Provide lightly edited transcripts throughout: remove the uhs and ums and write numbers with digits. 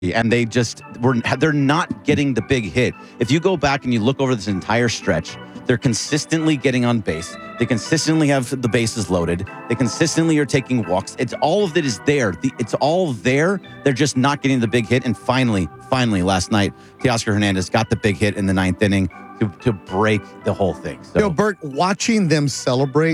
and they're not getting the big hit. If you go back and you look over this entire stretch, they're consistently getting on base. They consistently have the bases loaded. They consistently are taking walks. It's all of it is there. It's all there. They're just not getting the big hit. And finally, last night, Teoscar Hernandez got the big hit in the 9th inning to break the whole thing. So, Bert, watching them celebrate,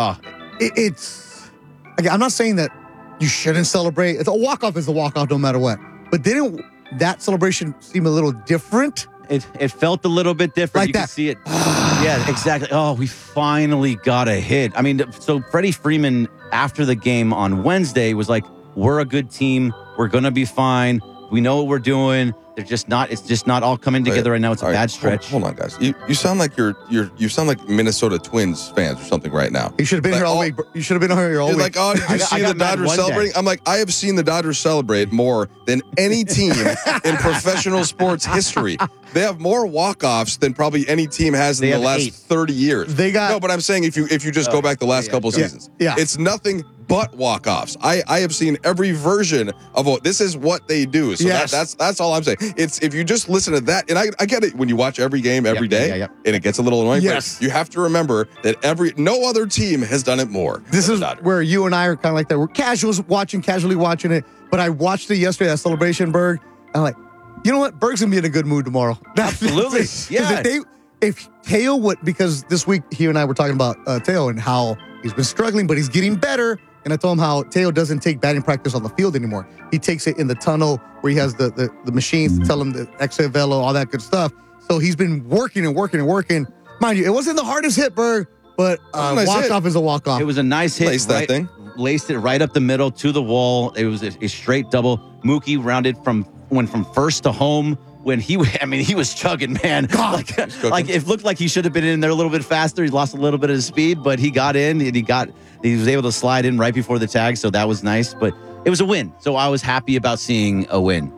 it's. Again, I'm not saying that you shouldn't celebrate. It's a walk-off is a walk-off no matter what. But didn't that celebration seem a little different? It felt a little bit different. Like you that. can see it. Yeah, exactly. Oh, we finally got a hit. I mean, so Freddie Freeman, after the game on Wednesday, was like, we're a good team. We're going to be fine. We know what we're doing. It's just not all coming together right now. It's a bad stretch. Hold on, guys. You sound like you sound like Minnesota Twins fans or something right now. You should have been here all week. You should have been here all You're week. like, oh, did you see the Dodgers celebrating? I'm like, I have seen the Dodgers celebrate more than any team in professional sports history. They have more walk-offs than probably any team has in the last 8. 30 years. No, but I'm saying if you just go back the last couple seasons, it's nothing but walk-offs. I have seen every version of this is what they do. So that's all I'm saying. It's if you just listen to that, and I get it when you watch every game every day, and it gets a little annoying. Yes. But you have to remember that no other team has done it more. This is where you and I are kind of like that. We're casually watching it. But I watched it yesterday, that celebration, Berg. I'm like, you know what? Berg's going to be in a good mood tomorrow. Absolutely. Yeah. If Teo would, because this week he and I were talking about Teo and how he's been struggling, but he's getting better. And I told him how Teo doesn't take batting practice on the field anymore. He takes it in the tunnel where he has the machines to tell him the exit velo, all that good stuff. So he's been working and working and working. Mind you, it wasn't the hardest hit, Berg, but walk-off is a walk-off. It was a nice hit. Laced that thing. Laced it right up the middle to the wall. It was a straight double. Mookie went from first to home. When he was chugging, man. Like it looked like he should have been in there a little bit faster. He lost a little bit of his speed, but he got in and he was able to slide in right before the tag, so that was nice. But it was a win, so I was happy about seeing a win.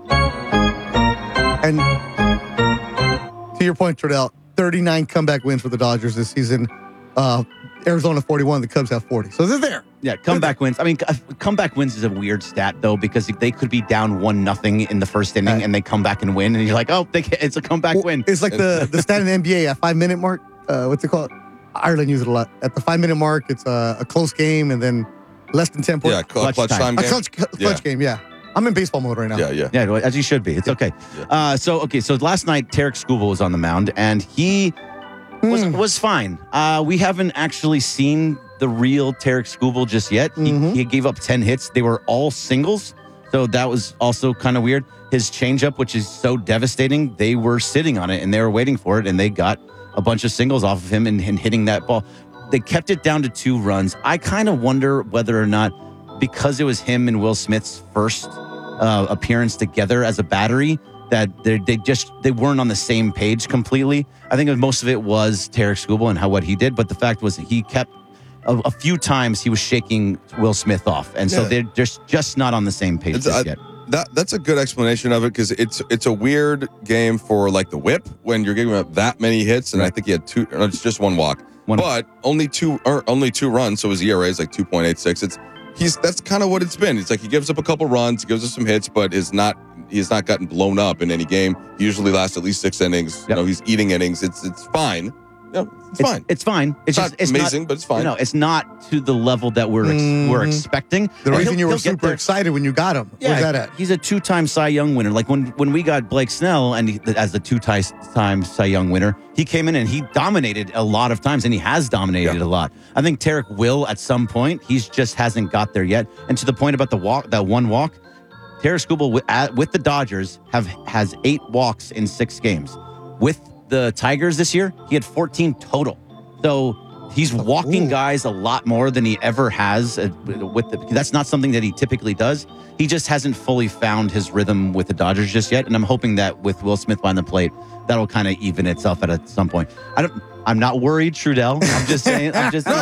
And to your point, Trudell, 39 comeback wins for the Dodgers this season. Arizona 41, the Cubs have 40. So they're there. Yeah, comeback wins. I mean, comeback wins is a weird stat, though, because they could be down 1-0 in the first inning and they come back and win. And you're like, oh, it's a comeback win. It's like the stat in the NBA at 5-minute mark. What's it called? Ireland uses it a lot. At the 5-minute mark, it's a close game and then less than 10 points. Yeah, clutch time game. Clutch game, yeah. I'm in baseball mode right now. Yeah. Yeah, as you should be. It's okay. Yeah. So last night, Tarek Skubal was on the mound, and he was fine. We haven't actually seen the real Tarek Skubal just yet. He gave up 10 hits. They were all singles, so that was also kind of weird. His changeup, which is so devastating, they were sitting on it, and they were waiting for it, and they got a bunch of singles off of him and hitting that ball. They kept it down to 2 runs. I kind of wonder whether or not, because it was him and Will Smith's first appearance together as a battery, that they weren't on the same page completely. I think most of it was Tarek Skubal and what he did, but the fact was that he kept a few times he was shaking Will Smith off, and so they're just not on the same page yet. That's a good explanation of it, because it's a weird game for like the whip when you're giving up that many hits, and I think he had 2. It's just 1 walk, but only two runs, so his ERA is like 2.86. That's kind of what it's been. It's like he gives up a couple runs, he gives up some hits, but he's not gotten blown up in any game. He usually lasts at least 6 innings. Yep. You know, he's eating innings. It's fine. Yeah, it's fine. It's fine. It's not amazing, but it's fine. It's not to the level that we're expecting. The reason you were super excited when you got him, where's that at? He's a 2-time Cy Young winner. Like when we got Blake Snell as the 2-time Cy Young winner, he came in and he dominated a lot of times, and he has dominated a lot. I think Tarek will at some point. He just hasn't got there yet. And to the point about that 1 walk, Tarek Skubal with the Dodgers has 8 walks in 6 games. With the Tigers this year, he had 14 total. So he's walking guys a lot more than he ever has. That's not something that he typically does. He just hasn't fully found his rhythm with the Dodgers just yet. And I'm hoping that with Will Smith behind the plate, that'll kind of even itself at some point. I'm not worried, Trudell. I'm just saying.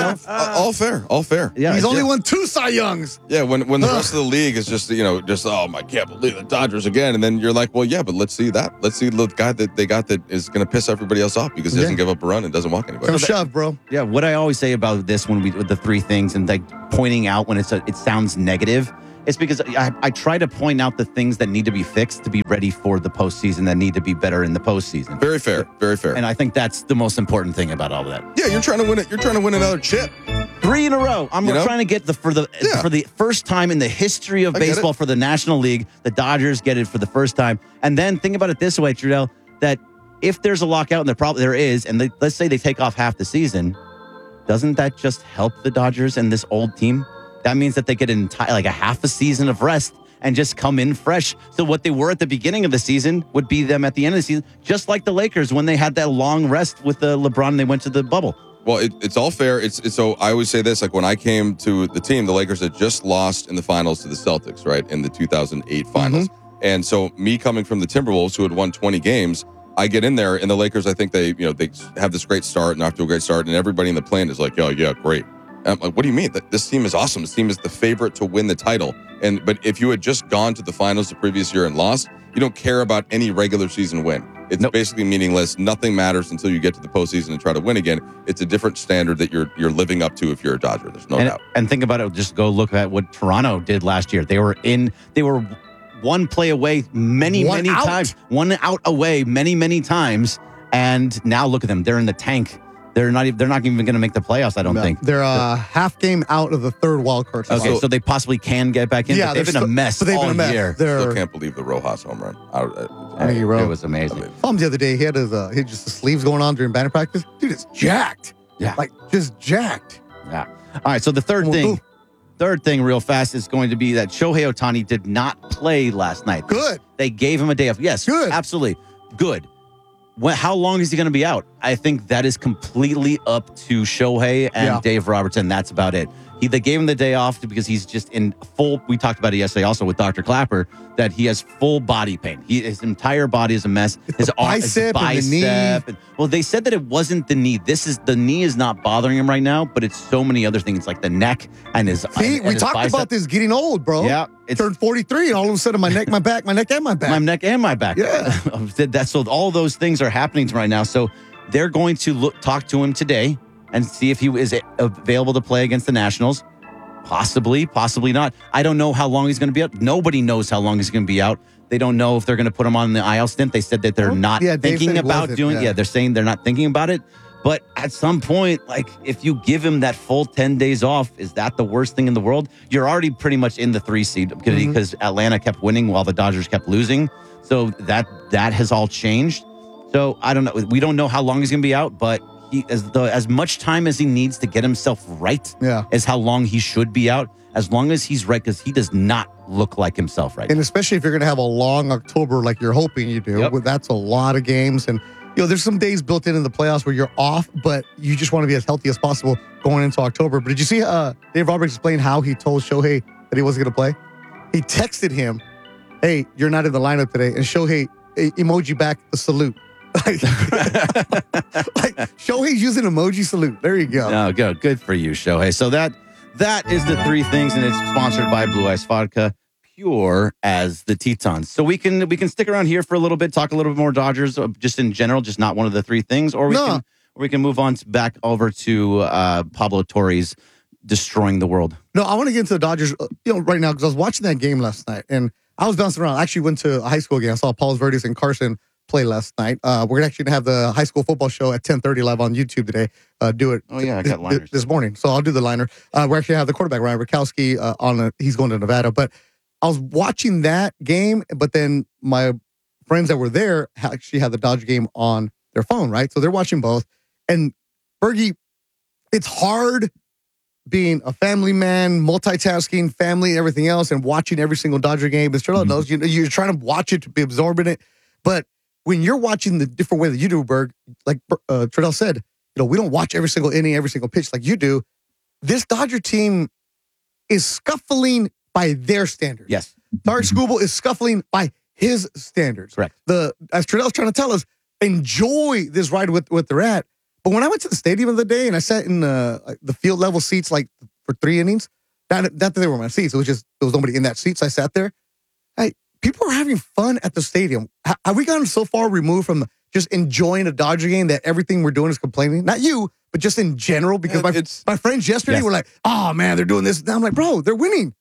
All fair. Yeah, he's only won 2 Cy Youngs. Yeah, when the rest of the league is just oh my, can't believe the Dodgers again, and then you're like, well, yeah, but let's see that. Let's see the guy that they got that is going to piss everybody else off because he doesn't give up a run and doesn't walk anybody. Come shove, bro. Yeah, what I always say about this with the 3 things and like pointing out when it sounds negative It's because I try to point out the things that need to be fixed to be ready for the postseason, that need to be better in the postseason. Very fair. Very fair. And I think that's the most important thing about all of that. Yeah, you're trying to win it. You're trying to win another chip. 3 in a row. I'm trying to get for the first time in the history of baseball for the National League, the Dodgers get it for the first time. And then think about it this way, Trudell, that if there's a lockout, and there is, and let's say they take off half the season, doesn't that just help the Dodgers and this old team? That means that they get a half a season of rest and just come in fresh. So what they were at the beginning of the season would be them at the end of the season, just like the Lakers when they had that long rest with LeBron and they went to the bubble. Well, it's all fair. It's so I always say this, like when I came to the team, the Lakers had just lost in the finals to the Celtics, right, in the 2008 finals. And so me coming from the Timberwolves, who had won 20 games, I get in there, and the Lakers, I think they have this great start and off to a great start, and everybody in the plant is like, oh, yeah, great. I'm like, what do you mean? This team is awesome. This team is the favorite to win the title. But if you had just gone to the finals the previous year and lost, you don't care about any regular season win. It's basically meaningless. Nothing matters until you get to the postseason and try to win again. It's a different standard that you're living up to if you're a Dodger. There's no doubt. And think about it. Just go look at what Toronto did last year. They were one play away many times. One out away many times. And now look at them. They're in the tank. They're not even going to make the playoffs, I don't think. They're a half game out of the third wild card spot. Okay, so they possibly can get back in. Yeah, they've been a mess all year. Still can't believe the Rojas home run. It was amazing. Saw him the other day. He had just the sleeves going on during batting practice. Dude, it's jacked. Yeah. Like, just jacked. Yeah. All right, so the third thing real fast is going to be that Shohei Ohtani did not play last night. Good. They gave him a day off. Yes, good. Absolutely. Good. How long is he going to be out? I think that is completely up to Shohei and Dave Robertson. That's about it. They gave him the day off because he's just in full. We talked about it yesterday also with Dr. Clapper that he has full body pain. His entire body is a mess. His bicep and the knee. Well, they said that it wasn't the knee. The knee is not bothering him right now, but it's so many other things like the neck and his. See, we talked about this getting old, bro. Yeah, turned 43, and all of a sudden my neck, my back, my neck and my back, my neck and my back. Yeah, so all those things are happening right now. So they're going to talk to him today and see if he is available to play against the Nationals. Possibly not. I don't know how long he's going to be out. Nobody knows how long he's going to be out. They don't know if they're going to put him on the IL stint. They said that they're not thinking about doing it. Yeah, they're saying they're not thinking about it. But at some point, like if you give him that full 10 days off, is that the worst thing in the world? You're already pretty much in the 3 seed because Atlanta kept winning while the Dodgers kept losing. So that has all changed. So I don't know. We don't know how long he's going to be out, but as much time as he needs to get himself right is how long he should be out. As long as he's right, because he does not look like himself right now. And especially if you're going to have a long October like you're hoping you do. That's a lot of games. And there's some days built in the playoffs where you're off, but you just want to be as healthy as possible going into October. But did you see Dave Roberts explain how he told Shohei that he wasn't going to play? He texted him, hey, you're not in the lineup today. And Shohei emoji back the salute. like Shohei's using emoji salute. There you go. No, good for you, Shohei. So that is the 3 things, and it's sponsored by Blue Ice Vodka, pure as the Tetons. So we can stick around here for a little bit, talk a little bit more Dodgers, just in general, just not one of the 3 things, or we can move on back over to Pablo Torres destroying the world. No, I want to get into the Dodgers, right now because I was watching that game last night, and I was bouncing around. I actually went to a high school game. I saw Paul Verdes and Carson play last night. We're actually going to have the high school football show at 10:30 live on YouTube today. Do it. Oh yeah, I got liners this morning, so I'll do the liner. We actually have the quarterback Ryan Rakowski he's going to Nevada. But I was watching that game, but then my friends that were there actually had the Dodger game on their phone, right? So they're watching both. And Bergie, it's hard being a family man, multitasking, family, everything else, and watching every single Dodger game. As Trudell knows, you're trying to watch it to be absorbing it, but when you're watching the different way that you do, Berg, like Trudell said, we don't watch every single inning, every single pitch like you do. This Dodger team is scuffling by their standards. Yes. Tarik Skubal is scuffling by his standards. Correct. As Trudell's trying to tell us, enjoy this ride with what they're at. But when I went to the stadium the other day and I sat in the field level seats like for 3 innings, that they were my seats. There was nobody in that seat, so I sat there. People are having fun at the stadium. Have we gotten so far removed from just enjoying a Dodger game that everything we're doing is complaining? Not you, but just in general. Because my friends yesterday were like, "Oh man, they're doing this." And I'm like, "Bro, they're winning.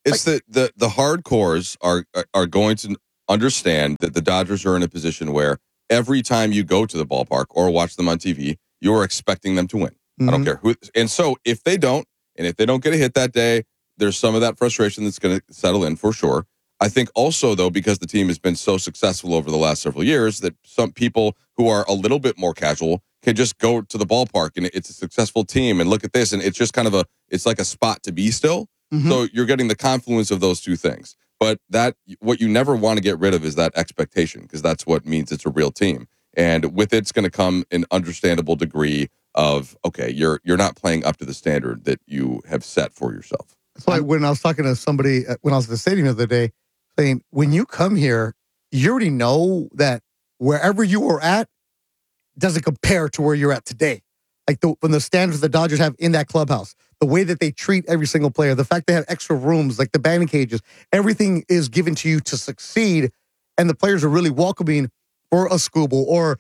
It's the hardcores are going to understand that the Dodgers are in a position where every time you go to the ballpark or watch them on TV, you're expecting them to win. I don't care who. And so if they don't get a hit that day, there's some of that frustration that's going to settle in for sure. I think also, though, because the team has been so successful over the last several years, that some people who are a little bit more casual can just go to the ballpark and it's a successful team and look at this. And it's just kind of it's like a spot to be still. So you're getting the confluence of those two things. But what you never want to get rid of is that expectation, because that's what means it's a real team. And with it's going to come an understandable degree of, okay, you're not playing up to the standard that you have set for yourself. That's why when I was talking to somebody when I was at the stadium the other day, saying, when you come here, you already know that wherever you were at doesn't compare to where you're at today. Like when the standards the Dodgers have in that clubhouse, the way that they treat every single player, the fact they have extra rooms, like the batting cages, everything is given to you to succeed. And the players are really welcoming for a Skubal or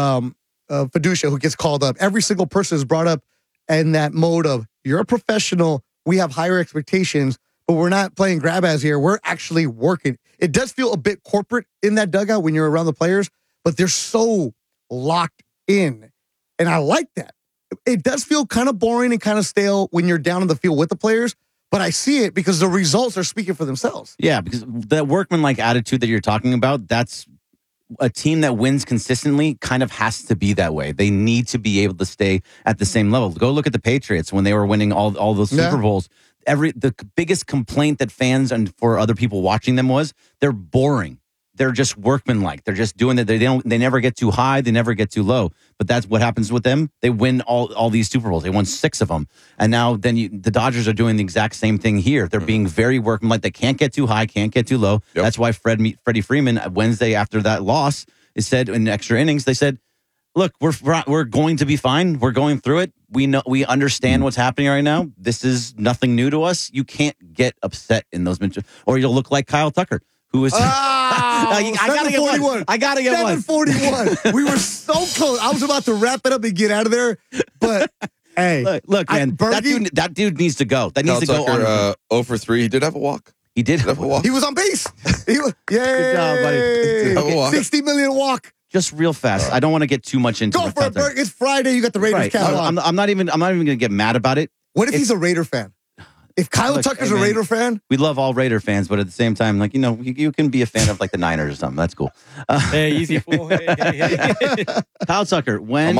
Fiducia who gets called up. Every single person is brought up in that mode of, you're a professional, we have higher expectations, but we're not playing grab ass here. We're actually working. It does feel a bit corporate in that dugout when you're around the players, but they're so locked in. And I like that. It does feel kind of boring and kind of stale when you're down in the field with the players, but I see it because the results are speaking for themselves. Yeah, because the workmanlike attitude that you're talking about, that's a team that wins consistently kind of has to be that way. They need to be able to stay at the same level. Go look at the Patriots when they were winning all those Super Bowls. The biggest complaint that fans and for other people watching them was they're boring. They're just workmanlike. They're just doing that. They never get too high. They never get too low. But that's what happens with them. They win all these Super Bowls. They won 6 of them. And now the Dodgers are doing the exact same thing here. They're being very workmanlike. They can't get too high, can't get too low. Yep. That's why Freddie Freeman Wednesday after that loss said in extra innings, they said, look, we're going to be fine. We're going through it. We understand what's happening right now. This is nothing new to us. You can't get upset in those minutes, or you'll look like Kyle Tucker, who is. I gotta get one. 741. We were so close. I was about to wrap it up and get out of there, but hey, look, man, that dude needs to go. That needs to go on. 0 for 3. He did have a walk. He did have a walk. He was on base. Yay! Good job, buddy. Okay, 60 million walk. Just real fast. I don't want to get too much into Go for it, Berg. It's Friday. You got the Raiders cap on. I'm not even going to get mad about it. What if he's a Raider fan? If Kyle Tucker's a Raider fan? We love all Raider fans, but at the same time, like, you can be a fan of like the Niners or something. That's cool. Hey, easy fool. Kyle Tucker,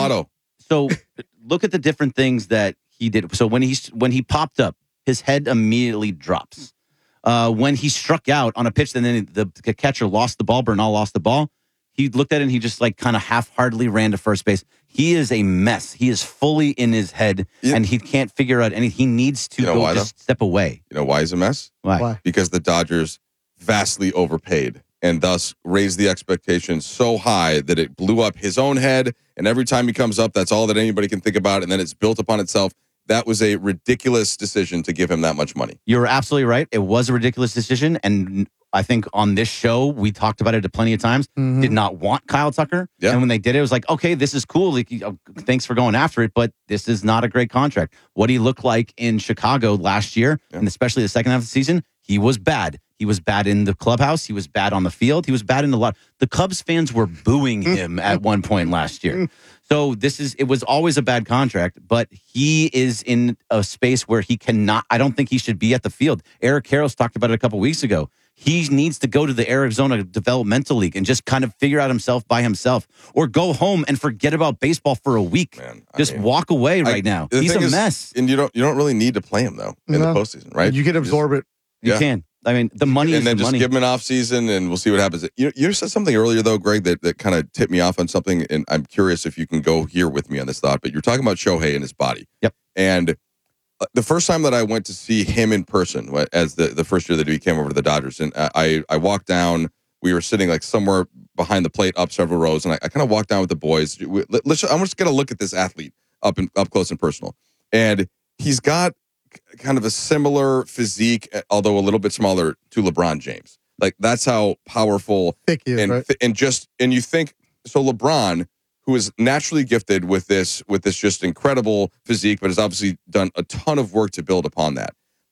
so look at the different things that he did. So when he popped up, his head immediately drops. When he struck out on a pitch, and then the catcher lost the ball, Bernal lost the ball, he looked at it and he just like kind of half-heartedly ran to first base. He is a mess. He is fully in his head, and he can't figure out anything. He needs to just step away. You know why he's a mess? Why? Because the Dodgers vastly overpaid and thus raised the expectations so high that it blew up his own head. And every time he comes up, that's all that anybody can think about. And then it's built upon itself. That was a ridiculous decision to give him that much money. You're absolutely right. It was a ridiculous decision. And I think on this show, we talked about it plenty of times, did not want Kyle Tucker. Yep. And when they did it, it was like, okay, this is cool. Like, thanks for going after it, but this is not a great contract. What he looked like in Chicago last year, and especially the second half of the season, he was bad. He was bad in the clubhouse. He was bad on the field. He was bad in a lot. The Cubs fans were booing him at one point last year. So it was always a bad contract, but he is in a space where he cannot, I don't think he should be at the field. Eric Karros talked about it a couple weeks ago. He needs to go to the Arizona Developmental League and just kind of figure out himself by himself, or go home and forget about baseball for a week. Man, walk away right now. He's a mess. And you don't really need to play him though in the postseason, right? You can absorb it. You can. I mean, the money is the money. And then just give him an off season, and we'll see what happens. You said something earlier, though, Greg, that kind of tipped me off on something, and I'm curious if you can go here with me on this thought. But you're talking about Shohei and his body. Yep. And the first time that I went to see him in person, as the first year that he came over to the Dodgers, and I walked down. We were sitting like somewhere behind the plate, up several rows, and I kind of walked down with the boys. I'm just going to look at this athlete up close and personal, and he's got kind of a similar physique, although a little bit smaller, to LeBron James. Like, that's how powerful thick he is, and right? and you think so. LeBron, who is naturally gifted with this just incredible physique, but has obviously done a ton of work to build upon that.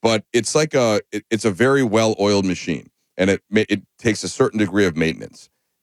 but it's like it's a very well-oiled machine, and it takes a certain degree of maintenance.